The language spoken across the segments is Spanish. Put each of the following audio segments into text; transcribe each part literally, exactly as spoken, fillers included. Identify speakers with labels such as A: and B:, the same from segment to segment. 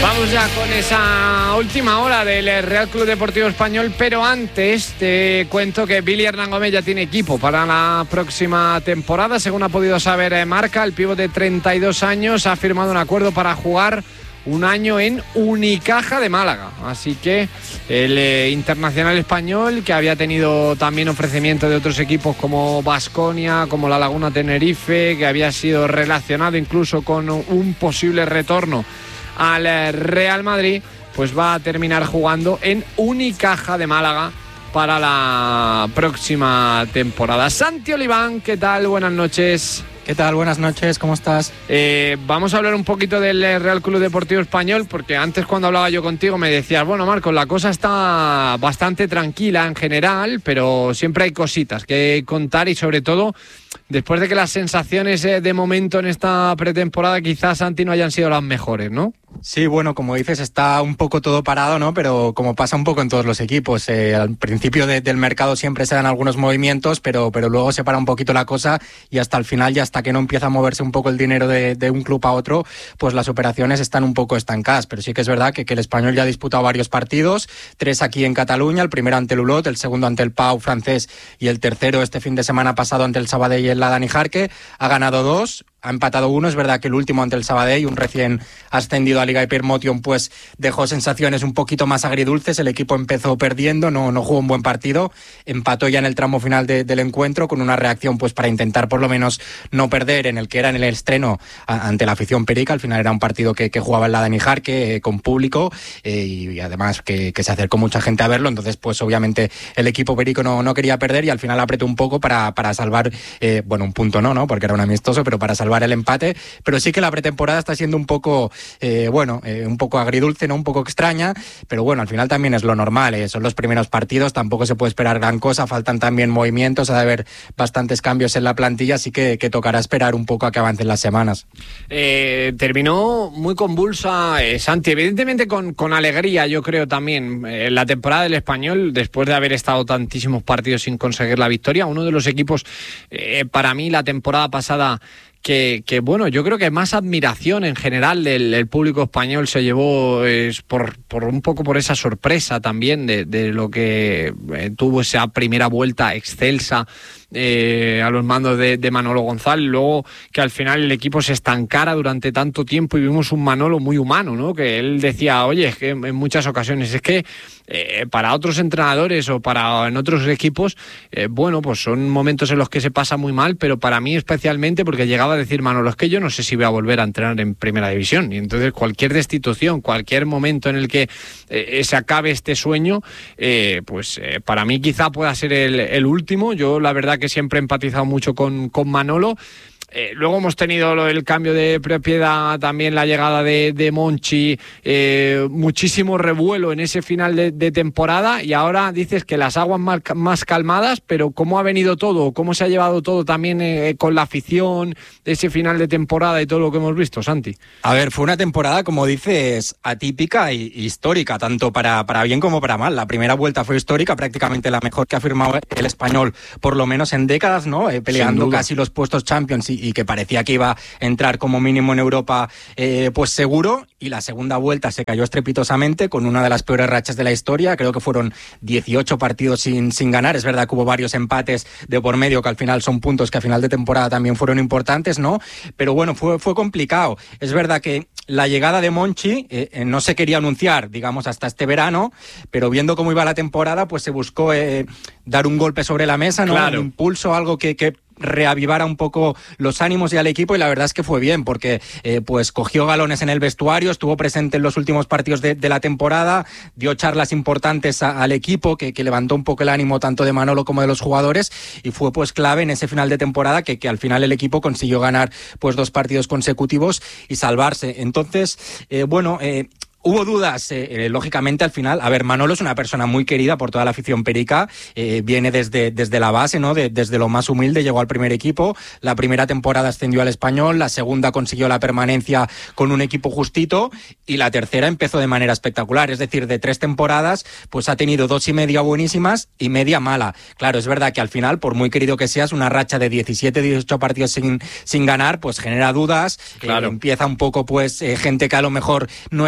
A: Vamos ya con esa última hora del Real Club Deportivo Español, pero antes te cuento que Billy Hernán Gómez ya tiene equipo para la próxima temporada. Según ha podido saber Marca, el pívot de treinta y dos años ha firmado un acuerdo para jugar un año en Unicaja de Málaga. Así que el eh, internacional español, que había tenido también ofrecimiento de otros equipos como Baskonia, como la Laguna Tenerife, que había sido relacionado incluso con un posible retorno al Real Madrid, pues va a terminar jugando en Unicaja de Málaga para la próxima temporada. Santi Oliván, ¿qué tal? Buenas noches.
B: ¿Qué tal? Buenas noches, ¿cómo estás?
A: Eh, vamos a hablar un poquito del Real Club Deportivo Español, porque antes cuando hablaba yo contigo me decías, bueno, Marcos, la cosa está bastante tranquila en general, pero siempre hay cositas que contar y sobre todo después de que las sensaciones eh, de momento en esta pretemporada quizás, Santi, no hayan sido las mejores, ¿no?
B: Sí, bueno, como dices, está un poco todo parado, ¿no? Pero como pasa un poco en todos los equipos, eh, al principio de, del mercado siempre se dan algunos movimientos, pero, pero luego se para un poquito la cosa y hasta el final, ya hasta que no empieza a moverse un poco el dinero de, de un club a otro, pues las operaciones están un poco estancadas. Pero sí que es verdad que, que el Español ya ha disputado varios partidos, tres aquí en Cataluña, el primero ante el Olot, el segundo ante el Pau francés y el tercero este fin de semana pasado ante el Sabadell y el Dani Jarque. Ha ganado dos, ha empatado uno. Es verdad que el último ante el Sabadell, un recién ascendido a Liga Hypermotion, pues dejó sensaciones un poquito más agridulces. El equipo empezó perdiendo, no, no jugó un buen partido, empató ya en el tramo final de, del encuentro con una reacción pues para intentar por lo menos no perder en el que era en el estreno a, ante la afición perica. Al final era un partido que, que jugaba el Dani Jarque eh, con público eh, y además que, que se acercó mucha gente a verlo. Entonces pues obviamente el equipo perico no, no quería perder y al final apretó un poco para, para salvar, eh, bueno, un punto no, no, porque era un amistoso, pero para salvar el empate. Pero sí que la pretemporada está siendo un poco eh, bueno, eh, un poco agridulce, ¿no? Un poco extraña, pero bueno, al final también es lo normal, eh, son los primeros partidos, tampoco se puede esperar gran cosa, faltan también movimientos, ha de haber bastantes cambios en la plantilla, así que, que tocará esperar un poco a que avancen las semanas.
A: Eh, terminó muy convulsa, eh, Santi, evidentemente con, con alegría, yo creo también, eh, la temporada del Español, después de haber estado tantísimos partidos sin conseguir la victoria, uno de los equipos, eh, para mí la temporada pasada, Que, que bueno, yo creo que más admiración en general del, del público español se llevó es por, por un poco por esa sorpresa también de, de lo que eh, tuvo esa primera vuelta excelsa eh, a los mandos de, de Manolo González, luego que al final el equipo se estancara durante tanto tiempo y vimos un Manolo muy humano, ¿no? Que él decía, oye, es que en muchas ocasiones es que eh, para otros entrenadores o para en otros equipos, eh, bueno, pues son momentos en los que se pasa muy mal, pero para mí especialmente porque llegaba a decir Manolo, es que yo no sé si voy a volver a entrenar en primera división, y entonces cualquier destitución, cualquier momento en el que eh, se acabe este sueño, eh, pues eh, para mí quizá pueda ser el, el último. Yo la verdad que siempre he empatizado mucho con, con Manolo. Eh, luego hemos tenido lo, el cambio de propiedad, también la llegada de, de Monchi, eh, muchísimo revuelo en ese final de, de temporada, y ahora dices que las aguas más, más calmadas, pero ¿cómo ha venido todo? ¿Cómo se ha llevado todo también eh, con la afición de ese final de temporada y todo lo que hemos visto, Santi?
B: A ver, fue una temporada, como dices, atípica y histórica, tanto para, para bien como para mal. La primera vuelta fue histórica, prácticamente la mejor que ha firmado el Español, por lo menos en décadas, ¿no? Eh, peleando casi los puestos Champions y y que parecía que iba a entrar como mínimo en Europa eh, pues seguro, y la segunda vuelta se cayó estrepitosamente con una de las peores rachas de la historia. Creo que fueron dieciocho partidos sin, sin ganar. Es verdad que hubo varios empates de por medio que al final son puntos que a final de temporada también fueron importantes, ¿no? Pero bueno, fue, fue complicado. Es verdad que la llegada de Monchi eh, no se quería anunciar, digamos, hasta este verano, pero viendo cómo iba la temporada, pues se buscó eh, dar un golpe sobre la mesa, ¿no? Claro. Un impulso, algo que... que reavivara un poco los ánimos y al equipo, y la verdad es que fue bien porque eh, pues cogió galones en el vestuario, estuvo presente en los últimos partidos de, de la temporada, dio charlas importantes a, al equipo que, que levantó un poco el ánimo tanto de Manolo como de los jugadores, y fue pues clave en ese final de temporada que, que al final el equipo consiguió ganar pues dos partidos consecutivos y salvarse. Entonces, eh, bueno... Eh, Hubo dudas, eh, lógicamente, al final. A ver, Manolo es una persona muy querida por toda la afición perica, eh, viene desde, desde la base, ¿no? De, desde lo más humilde, llegó al primer equipo, la primera temporada ascendió al Español, la segunda consiguió la permanencia con un equipo justito, y la tercera empezó de manera espectacular, es decir, de tres temporadas, pues ha tenido dos y media buenísimas y media mala. Claro, es verdad que al final, por muy querido que seas, una racha de diecisiete, dieciocho partidos sin, sin ganar, pues genera dudas, claro. eh, empieza un poco, pues, eh, gente que a lo mejor no era partida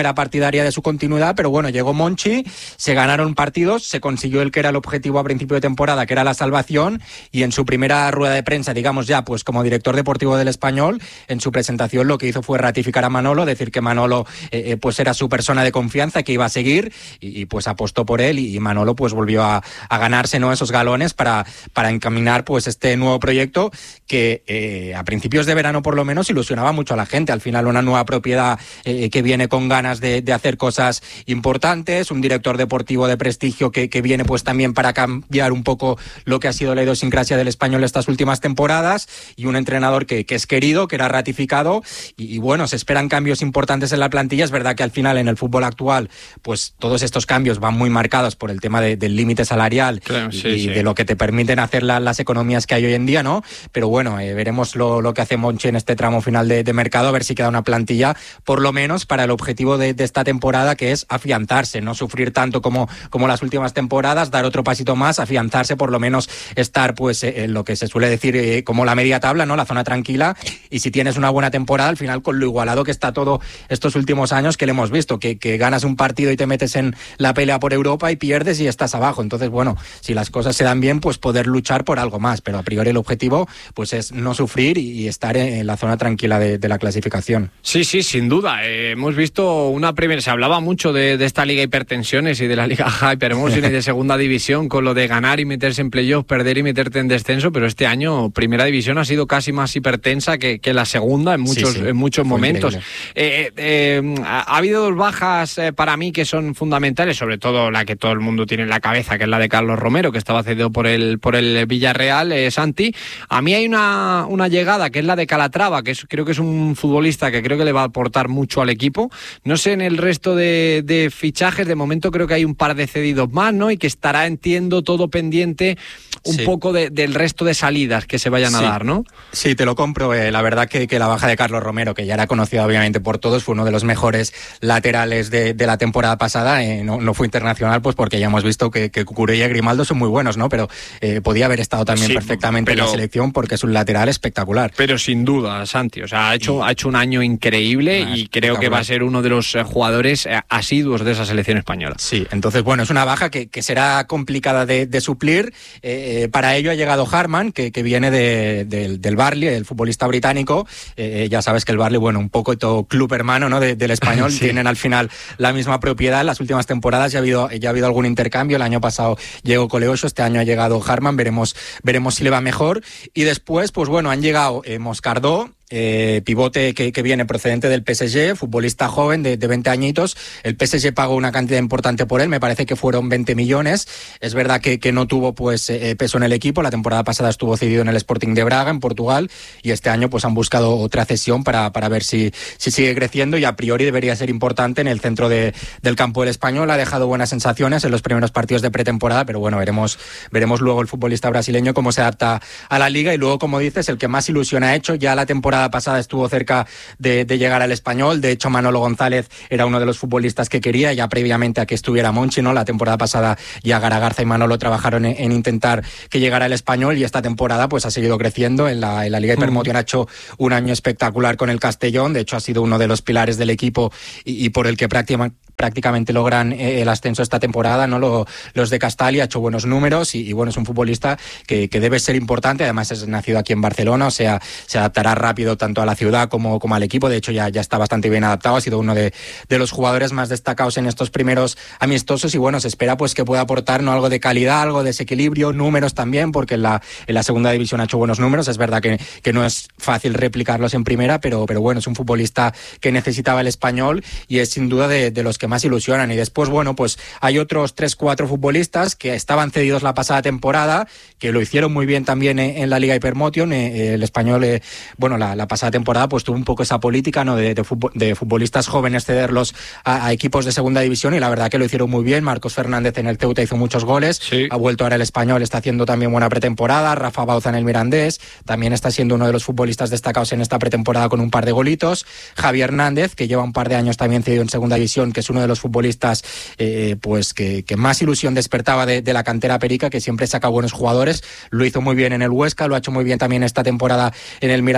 B: partidaria de su continuidad, pero bueno, llegó Monchi, se ganaron partidos, se consiguió el que era el objetivo a principio de temporada, que era la salvación, y en su primera rueda de prensa, digamos ya, pues como director deportivo del Español, en su presentación lo que hizo fue ratificar a Manolo, decir que Manolo eh, pues era su persona de confianza, que iba a seguir, y, y pues apostó por él, y, y Manolo pues volvió a, a ganarse, ¿no?, esos galones para, para encaminar pues este nuevo proyecto que eh, a principios de verano por lo menos ilusionaba mucho a la gente. Al final una nueva propiedad eh, que viene con ganas de, de hacer cosas importantes, un director deportivo de prestigio que, que viene pues también para cambiar un poco lo que ha sido la idiosincrasia del Español estas últimas temporadas, y un entrenador que, que es querido, que era ratificado, y, y bueno, se esperan cambios importantes en la plantilla. Es verdad que al final en el fútbol actual pues todos estos cambios van muy marcados por el tema de, del límite salarial, claro, y, sí, y sí. de lo que te permiten hacer la, las economías que hay hoy en día, ¿no? Pero bueno, eh, veremos lo, lo que hace Monchi en este tramo final de, de mercado, a ver si queda una plantilla por lo menos para el objetivo de, de esta temporada, que es afianzarse, no sufrir tanto como, como las últimas temporadas, dar otro pasito más, afianzarse, por lo menos estar pues eh, en lo que se suele decir eh, como la media tabla, ¿no?, la zona tranquila, y si tienes una buena temporada, al final con lo igualado que está todo estos últimos años, que le hemos visto, que, que ganas un partido y te metes en la pelea por Europa y pierdes y estás abajo. Entonces, bueno, si las cosas se dan bien, pues poder luchar por algo más, pero a priori el objetivo pues es no sufrir y estar en la zona tranquila de, de la clasificación.
A: Sí, sí, sin duda. Eh, hemos visto una primera, se hablaba mucho de, de esta Liga Hipertensiones y de la Liga Hyperemotions de segunda división, con lo de ganar y meterse en playoff, perder y meterte en descenso, pero este año primera división ha sido casi más hipertensa que, que la segunda en muchos, sí, sí. en muchos momentos. Eh, eh, ha, ha habido dos bajas eh, para mí que son fundamentales, sobre todo la que todo el mundo tiene en la cabeza, que es la de Carlos Romero, que estaba cedido por el, por el Villarreal, eh, Santi. A mí hay una, una llegada que es la de Calatrava, que es, creo que es un futbolista que creo que le va a aportar mucho al equipo. No sé en el resto de, de fichajes, de momento creo que hay un par de cedidos más, ¿no? Y que estará, entiendo, todo pendiente un sí. poco de, del resto de salidas que se vayan
B: sí.
A: a dar, ¿no?
B: Sí, te lo compro. Eh, la verdad que, que la baja de Carlos Romero, que ya era conocido obviamente por todos, fue uno de los mejores laterales de, de la temporada pasada. Eh, no, no fue internacional, pues porque ya hemos visto que, que Cucurella y Grimaldo son muy buenos, ¿no? Pero eh, podía haber estado también sí, perfectamente pero, en la selección, porque es un lateral espectacular.
A: Pero sin duda, Santi, o sea, ha hecho, y, ha hecho un año increíble ah, y creo que va a ser uno de los jugadores asiduos de esa selección española.
B: Sí, entonces bueno, es una baja que, que será complicada de, de suplir. Eh, para ello ha llegado Harman, que, que viene de, de, del Burnley, el futbolista británico. Eh, ya sabes que el Burnley, bueno, un poco todo club hermano, ¿no?, de, del Español, sí. tienen al final la misma propiedad. En las últimas temporadas ya ha habido, ya ha habido algún intercambio. El año pasado llegó Coleoso, este año ha llegado Harman, veremos, veremos si le va mejor. Y después, pues bueno, han llegado eh, Moscardó, Eh, pivote que, que viene procedente del P S G, futbolista joven de, de veinte añitos. El P S G pagó una cantidad importante por él, me parece que fueron veinte millones. Es verdad que, que no tuvo pues eh, peso en el equipo. La temporada pasada estuvo cedido en el Sporting de Braga, en Portugal, y este año pues han buscado otra cesión para, para ver si, si sigue creciendo, y a priori debería ser importante en el centro de, del campo del Español. Ha dejado buenas sensaciones en los primeros partidos de pretemporada, pero bueno, veremos, veremos luego el futbolista brasileño cómo se adapta a la liga. Y luego, como dices, el que más ilusión ha hecho, ya la temporada pasada estuvo cerca de, de llegar al Español. De hecho, Manolo González era uno de los futbolistas que quería, ya previamente a que estuviera Monchi, ¿no? La temporada pasada ya Garagarza y Manolo trabajaron en, en intentar que llegara al Español, y esta temporada pues ha seguido creciendo en la, en la Liga Hipermotion. Mm. Ha hecho un año espectacular con el Castellón. De hecho, ha sido uno de los pilares del equipo y, y por el que prácticamente prácticamente logran eh, el ascenso esta temporada, ¿no? Lo, los de Castalia, ha hecho buenos números y, y bueno, es un futbolista que, que debe ser importante. Además es nacido aquí en Barcelona, o sea, se adaptará rápido tanto a la ciudad como, como al equipo. De hecho ya, ya está bastante bien adaptado, ha sido uno de, de los jugadores más destacados en estos primeros amistosos, y bueno, se espera pues que pueda aportar, ¿no?, algo de calidad, algo de desequilibrio, números también, porque en la, en la segunda división ha hecho buenos números. Es verdad que, que no es fácil replicarlos en primera, pero, pero bueno, es un futbolista que necesitaba el Español y es sin duda de, de los que más ilusionan. Y después, bueno, pues hay otros tres, cuatro futbolistas que estaban cedidos la pasada temporada, que lo hicieron muy bien también en, en la Liga Hypermotion. Eh, el Español, eh, bueno, la, la pasada temporada pues tuvo un poco esa política, ¿no?, de, de, futbol, de futbolistas jóvenes cederlos a, a equipos de segunda división, y la verdad que lo hicieron muy bien. Marcos Fernández en el Ceuta hizo muchos goles, sí. Ha vuelto ahora el Español, está haciendo también buena pretemporada. Rafa Bauza en el Mirandés también está siendo uno de los futbolistas destacados en esta pretemporada con un par de golitos. Javier Hernández, que lleva un par de años también cedido en segunda división, que es uno de los futbolistas eh, pues que, que más ilusión despertaba de, de la cantera perica, que siempre saca buenos jugadores. Lo hizo muy bien en el Huesca, lo ha hecho muy bien también esta temporada en el Mirandés, y se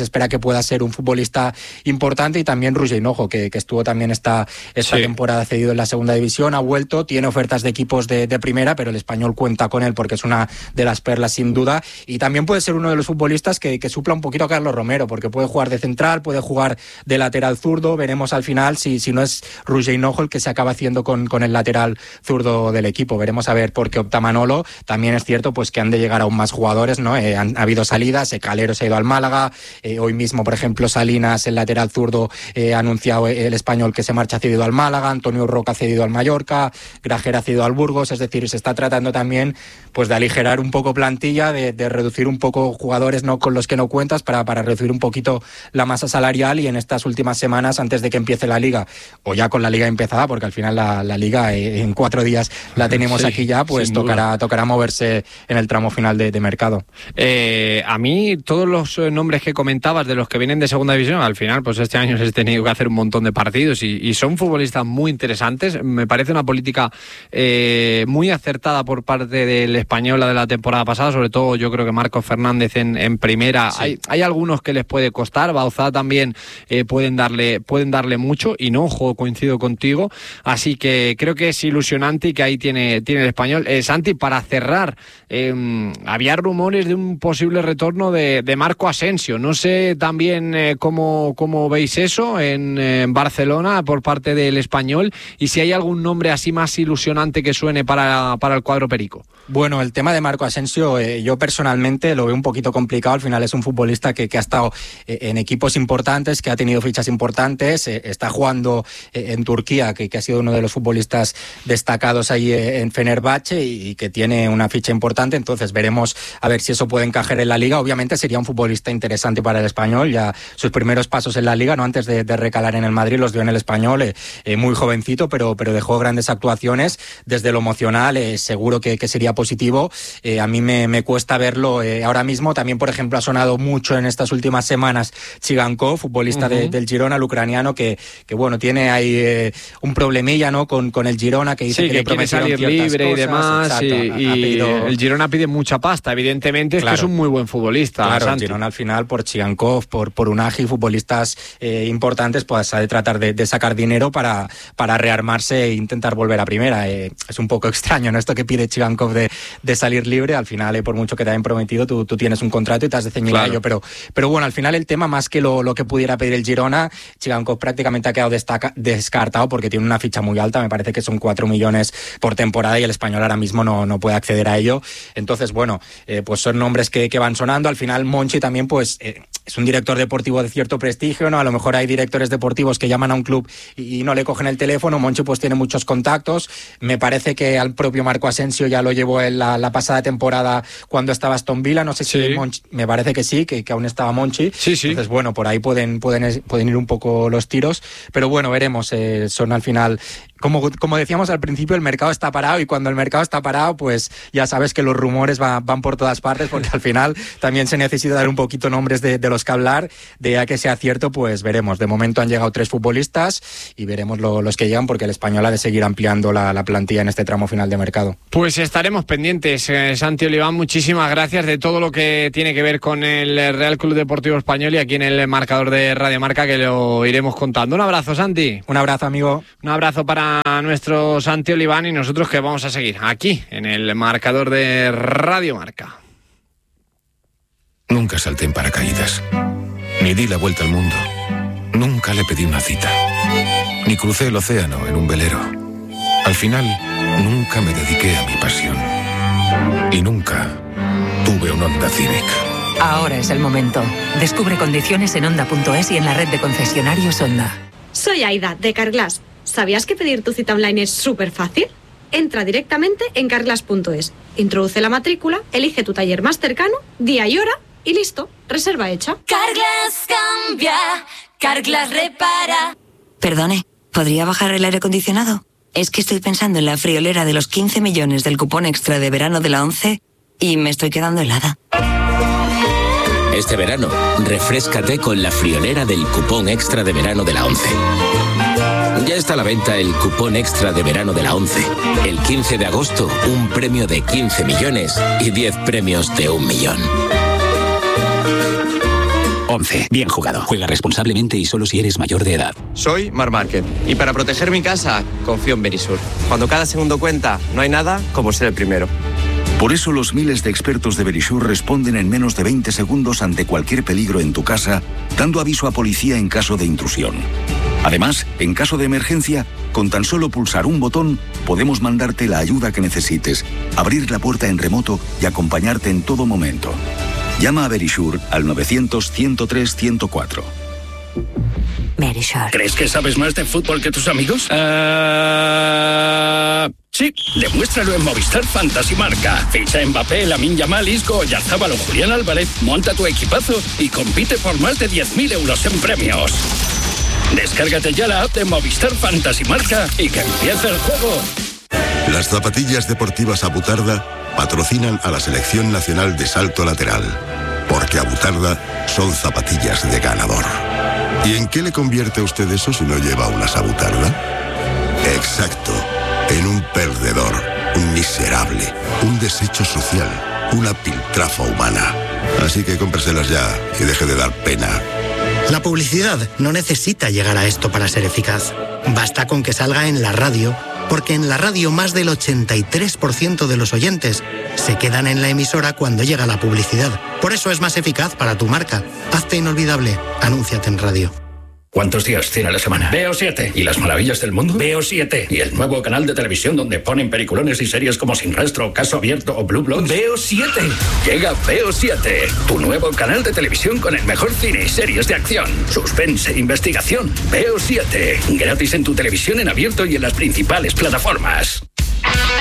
B: espera que pueda ser un futbolista importante, y también Roger Hinojo, que, que estuvo también esta, esta sí. temporada cedido en la segunda división, ha vuelto, tiene ofertas de equipos de, de primera, pero el Español cuenta con él porque es una de las perlas sin duda, y también puede ser uno de los futbolistas que, que supla un poquito a Carlos Romero, porque puede jugar de central, puede jugar de lateral zurdo. Veremos al final si, si no es Roger Hinojo el que se acaba haciendo con, con el lateral zurdo del equipo. Veremos a ver por qué opta Manolo. También es cierto pues que han de llegar aún más jugadores, ¿no? Eh, han ha habido salidas, eh, Calero se ha ido al Málaga, eh, hoy mismo, por ejemplo, Salinas, el lateral zurdo, eh, ha anunciado el Español que se marcha cedido al Málaga, Antonio Roca cedido al Mallorca, Grajera cedido al Burgos. Es decir, se está tratando también pues de aligerar un poco plantilla, de, de reducir un poco jugadores, ¿no?, con los que no cuentas, para, para reducir un poquito la masa salarial, y en estas últimas semanas, antes de que empiece la Liga, o ya con la Liga empezada, porque al final la, la Liga eh, en cuatro días la tenemos sí, aquí ya, pues tocará, tocará moverse en el tramo final de, de mercado.
A: Eh, a mí, todos los nombres que comentabas de los que vienen de segunda división, al final, pues este año se ha tenido que hacer un montón de partidos, y, y son futbolistas muy interesantes. Me parece una política eh, muy acertada por parte del Español, la de la temporada pasada, sobre todo yo creo que Marcos Fernández en, en primera. Sí. Hay, hay algunos que les puede costar, Bauzá también eh, pueden darle pueden darle mucho, y no, ojo, coincido contigo, así que creo que es ilusionante y que ahí tiene, tiene el Español. Eh, Santi, para cerrar, eh, había rumores de un posible retorno de, de Marco Asensio, no sé también eh, cómo, cómo veis eso en, eh, en Barcelona por parte del Español, y si hay algún nombre así más ilusionante que suene para, para el cuadro perico.
B: Bueno, el tema de Marco Asensio, eh, yo personalmente lo veo un poquito complicado. Al final es un futbolista que, que ha estado eh, en equipos importantes, que ha tenido fichas importantes, eh, está jugando eh, en Turquía, que, que ha sido uno de los futbolistas destacados ahí eh, en Fenerbahce, y, y que tiene una ficha importante. Entonces veremos a ver si eso puede encajar en la Liga. Obviamente sería un futbolista interesante para el Español, ya sus primeros pasos en la Liga, no antes de, de recalar en el Madrid, los dio en el Español, eh, eh, muy jovencito, pero, pero dejó grandes actuaciones. Desde lo emocional, eh, seguro que, que sería positivo. Eh, a mí me, me cuesta verlo eh, ahora mismo. También, por ejemplo, ha sonado mucho en estas últimas semanas Chigankov, futbolista uh-huh. de, del Girona, el ucraniano, que, que bueno, tiene ahí eh, un problemilla, ¿no?, con, con el Girona, que dice
A: sí,
B: que,
A: que
B: le
A: quiere salir libre cosas, y demás. Exacto, y, ha, ha pedido... el Girona pide mucha pasta, evidentemente. Claro. Es que es un muy buen futbolista.
B: Claro,
A: Santi.
B: El Girona al final, por Chigankov, por, por Unagi, futbolistas eh, importantes, pues ha de tratar de, de sacar dinero para, para rearmarse e intentar volver a primera. Eh, es un poco extraño, ¿no?, esto que pide Chigankov de, de salir libre. Al final, eh, por mucho que te hayan prometido, tú, tú tienes un contrato y te has de ceñir claro. a ello. Pero, pero bueno, al final el tema, más que lo, lo que pudiera pedir el Girona, Chigankov prácticamente ha quedado destaca, descartado, porque tiene una ficha muy alta. Me parece que son cuatro millones por temporada, y el Español ahora mismo no, no puede acceder a ello. Entonces, bueno, eh, pues son nombres que, que van sonando. Al final, Monchi también, pues eh, es un director deportivo de cierto prestigio, ¿no? A lo mejor hay directores deportivos que llaman a un club y, y no le cogen el teléfono. Monchi pues tiene muchos contactos. Me parece que al propio Marco Asensio ya lo llevó en la, la pasada temporada cuando estaba Aston Villa. No sé sí. si Monchi, me parece que sí, que, que aún estaba Monchi.
A: Sí, sí.
B: Entonces, bueno, por ahí pueden, pueden, pueden ir un poco los tiros. Pero bueno, veremos. Eh, son al final... Como, como decíamos al principio, el mercado está parado, y cuando el mercado está parado, pues ya sabes que los rumores va, van por todas partes, porque al final también se necesita dar un poquito nombres de, de los que hablar. De a que sea cierto, pues veremos. De momento han llegado tres futbolistas y veremos lo, los que llegan, porque el Español ha de seguir ampliando la, la plantilla en este tramo final de mercado.
A: Pues estaremos pendientes. Eh, Santi Oliván, muchísimas gracias de todo lo que tiene que ver con el Real Club Deportivo Español, y aquí en el marcador de Radio Marca, que lo iremos contando. Un abrazo, Santi.
B: Un abrazo, amigo.
A: Un abrazo para a nuestro Santi Oliván, y nosotros que vamos a seguir aquí en el marcador de Radio Marca.
C: Nunca salté en paracaídas, ni di la vuelta al mundo, nunca le pedí una cita, ni crucé el océano en un velero. Al final, nunca me dediqué a mi pasión, y nunca tuve un Honda Civic.
D: Ahora es el momento. Descubre condiciones en Honda punto es y en la red de concesionarios Honda.
E: Soy Aida, de Carglass. ¿Sabías que pedir tu cita online es súper fácil? Entra directamente en carglass punto es, introduce la matrícula, elige tu taller más cercano, día y hora, y listo, reserva hecha.
F: Carglass cambia, Carglass repara.
G: Perdone, ¿podría bajar el aire acondicionado? Es que estoy pensando en la friolera de los quince millones del cupón extra de verano de la ONCE y me estoy quedando helada.
H: Este verano, refréscate con la friolera del cupón extra de verano de la ONCE. Ya está a la venta el cupón extra de verano de la ONCE. El quince de agosto, un premio de quince millones y diez premios de un millón.
I: once. Bien jugado. Juega responsablemente y solo si eres mayor de edad.
J: Soy Mar Márquez y para proteger mi casa confío en Verisur. Cuando cada segundo cuenta, no hay nada como ser el primero.
K: Por eso los miles de expertos de Verisur responden en menos de veinte segundos ante cualquier peligro en tu casa, dando aviso a policía en caso de intrusión. Además, en caso de emergencia, con tan solo pulsar un botón, podemos mandarte la ayuda que necesites, abrir la puerta en remoto y acompañarte en todo momento. Llama a Verisur al novecientos, ciento tres, ciento cuatro.
G: Verisur.
I: ¿Crees que sabes más de fútbol que tus amigos? Uh... Sí, demuéstralo en Movistar Fantasy Marca. Ficha Mbappé, Lamine Yamal, Isco, Oyarzabal o Julián Álvarez, monta tu equipazo y compite por más de diez mil euros en premios. Descárgate ya la app de Movistar Fantasy Marca y que empiece el juego.
L: Las zapatillas deportivas Abutarda patrocinan a la Selección Nacional de Salto Lateral, porque Abutarda son zapatillas de ganador. ¿Y en qué le convierte a usted eso si no lleva unas Abutarda? Exacto, en un perdedor, un miserable, un desecho social, una piltrafa humana. Así que cómpreselas ya y deje de dar pena.
M: La publicidad no necesita llegar a esto para ser eficaz. Basta con que salga en la radio, porque en la radio más del ochenta y tres por ciento de los oyentes se quedan en la emisora cuando llega la publicidad. Por eso es más eficaz para tu marca. Hazte inolvidable. Anúnciate en radio.
I: ¿Cuántos días tiene la semana? Veo siete. ¿Y las maravillas del mundo? Veo siete. ¿Y el nuevo canal de televisión donde ponen peliculones y series como Sin Rastro, Caso Abierto o Blue Bloods? Veo siete. Llega Veo siete, tu nuevo canal de televisión con el mejor cine y series de acción, suspense, investigación. Veo siete. Gratis en tu televisión en abierto y en las principales plataformas.